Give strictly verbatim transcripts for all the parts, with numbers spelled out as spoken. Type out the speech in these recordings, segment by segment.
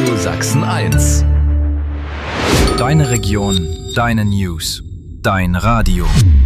Radio Sachsen eins. Deine Region, deine News, dein Radio.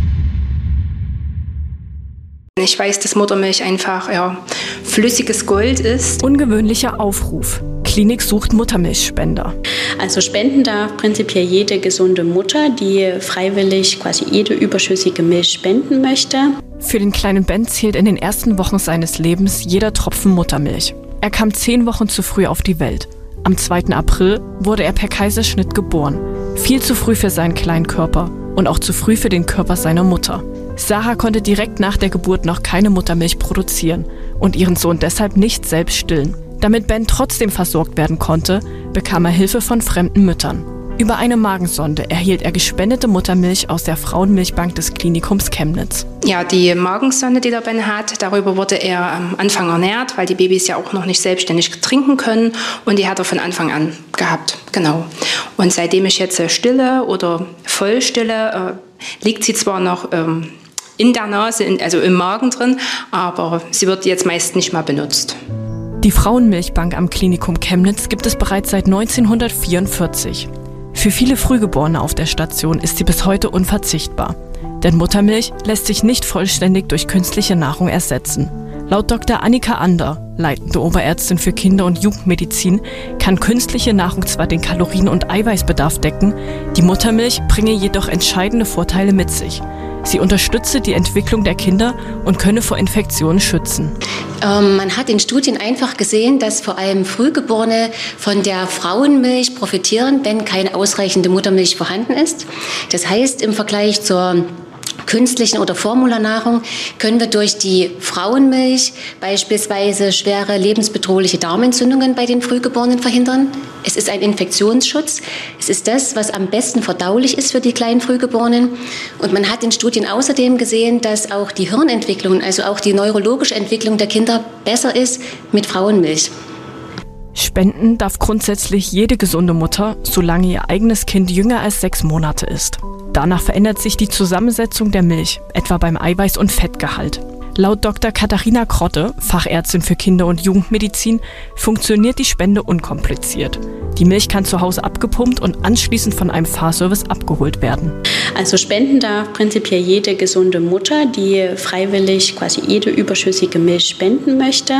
Ich weiß, dass Muttermilch einfach ja, flüssiges Gold ist. Ungewöhnlicher Aufruf. Klinik sucht Muttermilchspender. Also spenden darf prinzipiell jede gesunde Mutter, die freiwillig quasi jede überschüssige Milch spenden möchte. Für den kleinen Ben zählt in den ersten Wochen seines Lebens jeder Tropfen Muttermilch. Er kam zehn Wochen zu früh auf die Welt. Am zweiten April wurde er per Kaiserschnitt geboren. Viel zu früh für seinen kleinen Körper und auch zu früh für den Körper seiner Mutter. Sarah konnte direkt nach der Geburt noch keine Muttermilch produzieren und ihren Sohn deshalb nicht selbst stillen. Damit Ben trotzdem versorgt werden konnte, bekam er Hilfe von fremden Müttern. Über eine Magensonde erhielt er gespendete Muttermilch aus der Frauenmilchbank des Klinikums Chemnitz. Ja, die Magensonde, die der Ben hat, darüber wurde er am Anfang ernährt, weil die Babys ja auch noch nicht selbstständig trinken können. Und die hat er von Anfang an gehabt, genau. Und seitdem ich jetzt stille oder voll stille, äh, liegt sie zwar noch ähm, in der Nase, in, also im Magen drin, aber sie wird jetzt meist nicht mehr benutzt. Die Frauenmilchbank am Klinikum Chemnitz gibt es bereits seit neunzehnhundertvierundvierzig. Für viele Frühgeborene auf der Station ist sie bis heute unverzichtbar. Denn Muttermilch lässt sich nicht vollständig durch künstliche Nahrung ersetzen. Laut Doktor Annika Ander, leitende Oberärztin für Kinder- und Jugendmedizin, kann künstliche Nahrung zwar den Kalorien- und Eiweißbedarf decken, die Muttermilch bringe jedoch entscheidende Vorteile mit sich. Sie unterstütze die Entwicklung der Kinder und könne vor Infektionen schützen. Ähm, man hat in Studien einfach gesehen, dass vor allem Frühgeborene von der Frauenmilch profitieren, wenn keine ausreichende Muttermilch vorhanden ist. Das heißt, im Vergleich zur künstlichen oder Formularnahrung können wir durch die Frauenmilch beispielsweise schwere lebensbedrohliche Darmentzündungen bei den Frühgeborenen verhindern. Es ist ein Infektionsschutz. Es ist das, was am besten verdaulich ist für die kleinen Frühgeborenen. Und man hat in Studien außerdem gesehen, dass auch die Hirnentwicklung, also auch die neurologische Entwicklung der Kinder besser ist mit Frauenmilch. Spenden darf grundsätzlich jede gesunde Mutter, solange ihr eigenes Kind jünger als sechs Monate ist. Danach verändert sich die Zusammensetzung der Milch, etwa beim Eiweiß- und Fettgehalt. Laut Doktor Katharina Krotte, Fachärztin für Kinder- und Jugendmedizin, funktioniert die Spende unkompliziert. Die Milch kann zu Hause abgepumpt und anschließend von einem Fahrservice abgeholt werden. Also spenden darf prinzipiell jede gesunde Mutter, die freiwillig quasi jede überschüssige Milch spenden möchte.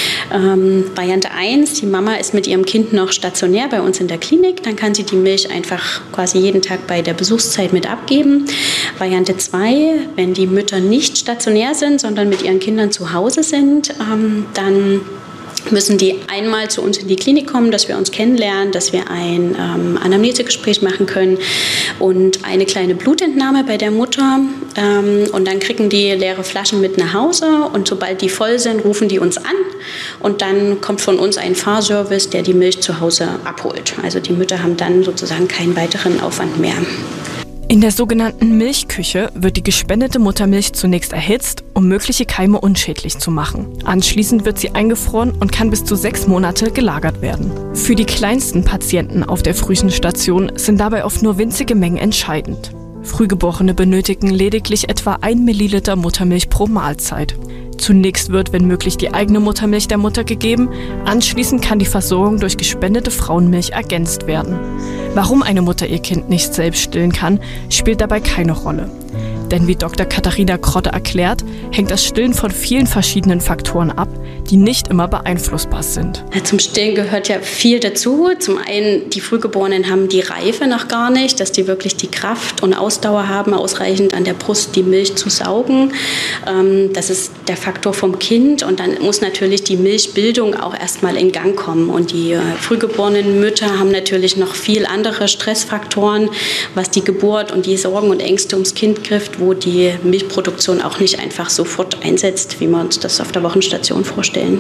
Ähm, Variante eins, die Mama ist mit ihrem Kind noch stationär bei uns in der Klinik, dann kann sie die Milch einfach quasi jeden Tag bei der Besuchszeit mit abgeben. Variante zwei, wenn die Mütter nicht stationär sind, sondern mit ihren Kindern zu Hause sind, ähm, dann müssen die einmal zu uns in die Klinik kommen, dass wir uns kennenlernen, dass wir ein ähm, Anamnesegespräch machen können und eine kleine Blutentnahme bei der Mutter. Ähm, und dann kriegen die leere Flaschen mit nach Hause und sobald die voll sind, rufen die uns an und dann kommt von uns ein Fahrservice, der die Milch zu Hause abholt. Also die Mütter haben dann sozusagen keinen weiteren Aufwand mehr. In der sogenannten Milchküche wird die gespendete Muttermilch zunächst erhitzt, um mögliche Keime unschädlich zu machen. Anschließend wird sie eingefroren und kann bis zu sechs Monate gelagert werden. Für die kleinsten Patienten auf der Frühchenstation sind dabei oft nur winzige Mengen entscheidend. Frühgeborene benötigen lediglich etwa ein Milliliter Muttermilch pro Mahlzeit. Zunächst wird, wenn möglich, die eigene Muttermilch der Mutter gegeben. Anschließend kann die Versorgung durch gespendete Frauenmilch ergänzt werden. Warum eine Mutter ihr Kind nicht selbst stillen kann, spielt dabei keine Rolle. Denn wie Doktor Katharina Krotte erklärt, hängt das Stillen von vielen verschiedenen Faktoren ab, die nicht immer beeinflussbar sind. Zum Stillen gehört ja viel dazu. Zum einen, die Frühgeborenen haben die Reife noch gar nicht, dass die wirklich die Kraft und Ausdauer haben, ausreichend an der Brust die Milch zu saugen. Das ist der Faktor vom Kind. Und dann muss natürlich die Milchbildung auch erstmal in Gang kommen. Und die frühgeborenen Mütter haben natürlich noch viel andere Stressfaktoren, was die Geburt und die Sorgen und Ängste ums Kind trifft, wo die Milchproduktion auch nicht einfach sofort einsetzt, wie wir uns das auf der Wochenstation vorstellen.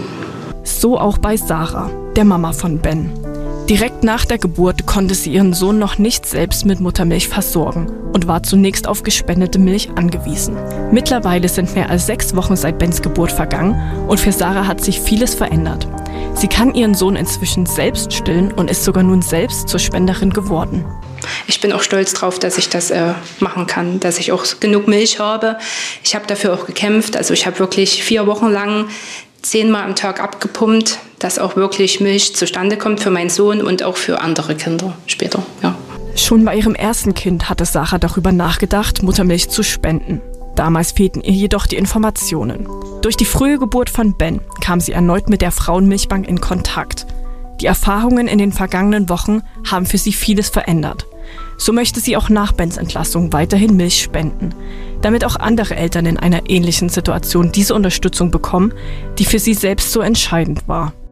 So auch bei Sarah, der Mama von Ben. Direkt nach der Geburt konnte sie ihren Sohn noch nicht selbst mit Muttermilch versorgen und war zunächst auf gespendete Milch angewiesen. Mittlerweile sind mehr als sechs Wochen seit Bens Geburt vergangen und für Sarah hat sich vieles verändert. Sie kann ihren Sohn inzwischen selbst stillen und ist sogar nun selbst zur Spenderin geworden. Ich bin auch stolz drauf, dass ich das äh, machen kann, dass ich auch genug Milch habe. Ich habe dafür auch gekämpft. Also ich habe wirklich vier Wochen lang zehnmal am Tag abgepumpt. dass auch wirklich Milch zustande kommt für meinen Sohn und auch für andere Kinder später. Ja. Schon bei ihrem ersten Kind hatte Sarah darüber nachgedacht, Muttermilch zu spenden. Damals fehlten ihr jedoch die Informationen. Durch die frühe Geburt von Ben kam sie erneut mit der Frauenmilchbank in Kontakt. Die Erfahrungen in den vergangenen Wochen haben für sie vieles verändert. So möchte sie auch nach Bens Entlassung weiterhin Milch spenden, damit auch andere Eltern in einer ähnlichen Situation diese Unterstützung bekommen, die für sie selbst so entscheidend war.